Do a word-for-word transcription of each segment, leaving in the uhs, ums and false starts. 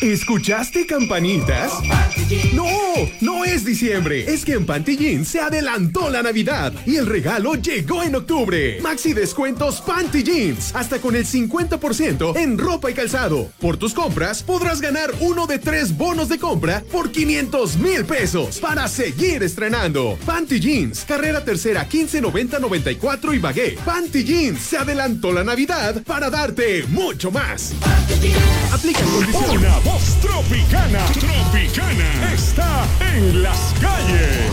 ¿Escuchaste campanitas? No, no es diciembre. Es que en Panty Jeans se adelantó la Navidad y el regalo llegó en octubre. Maxi descuentos Panty Jeans, hasta con el cincuenta por ciento en ropa y calzado. Por tus compras podrás ganar uno de tres bonos de compra por quinientos mil pesos para seguir estrenando. Panty Jeans, carrera tercera quince noventa noventa y cuatro y Bagué. Panty Jeans se adelantó la Navidad para darte mucho más. Aplica condiciones. Una voz tropicana, tropicana, está en las calles.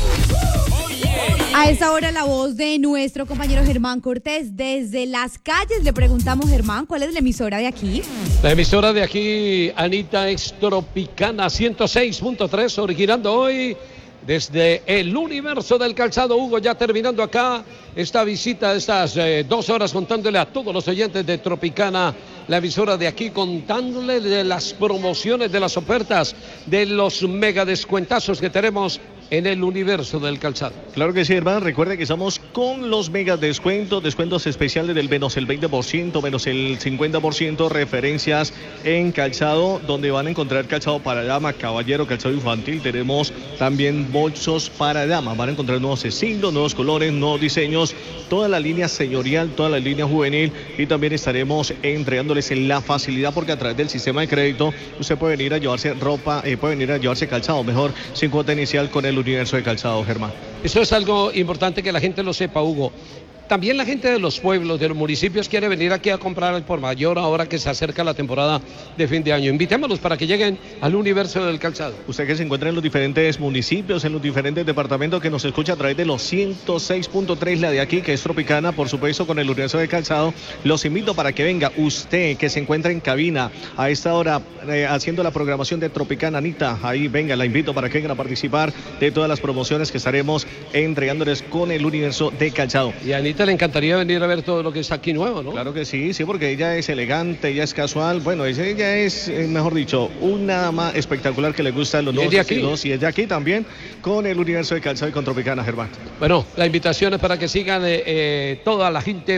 A esta hora la voz de nuestro compañero Germán Cortés desde las calles. Le preguntamos, Germán, ¿cuál es la emisora de aquí? La emisora de aquí, Anita, es Tropicana ciento seis punto tres, originando hoy desde el universo del calzado. Hugo, ya terminando acá esta visita, estas eh, dos horas contándole a todos los oyentes de Tropicana, la emisora de aquí, contándole de las promociones, de las ofertas, de los mega descuentazos que tenemos en el universo del calzado. Claro que sí, hermano. Recuerde que estamos con los mega descuentos, descuentos especiales del menos el veinte por ciento, menos el cincuenta por ciento, referencias en calzado, donde van a encontrar calzado para dama, caballero, calzado infantil. Tenemos también bolsos para dama. Van a encontrar nuevos estilos, nuevos colores, nuevos diseños, toda la línea señorial, toda la línea juvenil, y también estaremos entregándoles la facilidad, porque a través del sistema de crédito usted puede venir a llevarse ropa, eh, puede venir a llevarse calzado, mejor, sin cuota inicial con el universo de calzado, Germán. Eso es algo importante que la gente lo sepa, Hugo. También la gente de los pueblos, de los municipios, quiere venir aquí a comprar al por mayor ahora que se acerca la temporada de fin de año. Invitémoslos para que lleguen al universo del calzado. Usted que se encuentra en los diferentes municipios, en los diferentes departamentos, que nos escucha a través de los ciento seis punto tres, la de aquí, que es Tropicana, por supuesto, con el universo del calzado, los invito para que venga usted que se encuentra en cabina a esta hora eh, haciendo la programación de Tropicana. Anita, ahí venga, la invito para que vengan a participar de todas las promociones que estaremos entregándoles con el universo de calzado. Y Anita le encantaría venir a ver todo lo que está aquí nuevo, ¿no? Claro que sí, sí, porque ella es elegante, ella es casual, bueno, ella es, eh, mejor dicho, una dama espectacular que le gusta los nuevos estilos, y es de aquí también, con el universo de calzado y con Tropicana, Germán. Bueno, la invitación es para que sigan eh, eh, toda la gente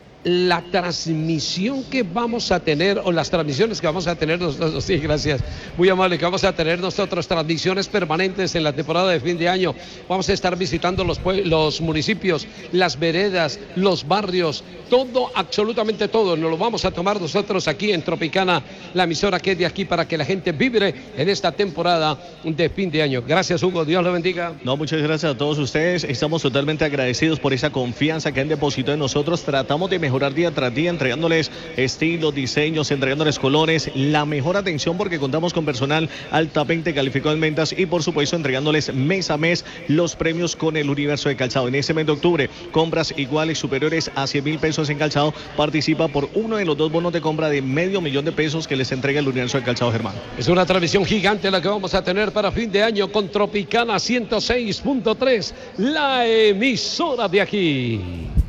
la transmisión que vamos a tener, o las transmisiones que vamos a tener nosotros, sí, gracias, muy amable, que vamos a tener nosotros, transmisiones permanentes en la temporada de fin de año. Vamos a estar visitando los, los municipios, las veredas, los barrios, todo, absolutamente todo, nos lo vamos a tomar nosotros aquí en Tropicana, la emisora que es de aquí, para que la gente vibre en esta temporada de fin de año. Gracias, Hugo, Dios le bendiga. No, muchas gracias a todos ustedes, estamos totalmente agradecidos por esa confianza que han depositado en nosotros. Tratamos de mejorar día tras día, entregándoles estilos, diseños, entregándoles colores, la mejor atención, porque contamos con personal altamente calificado en ventas, y por supuesto entregándoles mes a mes los premios con el universo de calzado. En este mes de octubre, compras iguales superiores a cien mil pesos en calzado, participa por uno de los dos bonos de compra de medio millón de pesos que les entrega el universo de calzado, Germán. Es una transmisión gigante la que vamos a tener para fin de año con Tropicana ciento seis punto tres, la emisora de aquí.